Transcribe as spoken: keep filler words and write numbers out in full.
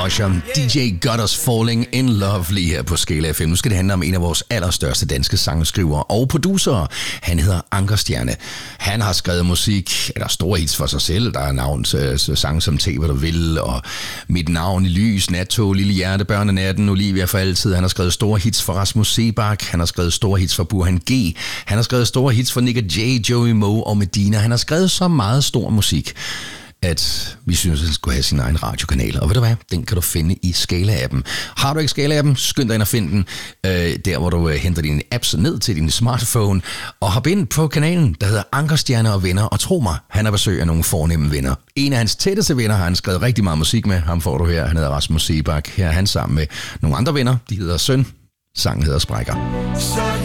Usher. D J got us falling in love lige her på Skala F M. Nu skal det handle om en af vores allerstørste danske sangskrivere og producerer. Han hedder Anker Stjerne. Han har skrevet musik, eller store hits for sig selv. Der er navn til sange som Tag hvad du vil, og Mit navn i lys, Nattog, Lille hjerte, Børnenatten, Olivia for altid. Han har skrevet store hits for Rasmus Seebach. Han har skrevet store hits for Burhan G. Han har skrevet store hits for Nick og Jay, Joey Moe og Medina. Han har skrevet så meget stor musik, at vi synes, at han skulle have sin egen radiokanal. Og ved du hvad? Den kan du finde i Skala-appen. Har du ikke Skala-appen, skynd dig ind og find den, øh, der hvor du øh, henter dine apps ned til din smartphone, og hop ind på kanalen, der hedder Anker Stjerne og Venner. Og tro mig, han har besøg af nogle fornemme venner. En af hans tætteste venner har han skrevet rigtig meget musik med. Ham får du her. Han hedder Rasmus Seebach. Her er han sammen med nogle andre venner. De hedder Søn. Sangen hedder Sprækker. Så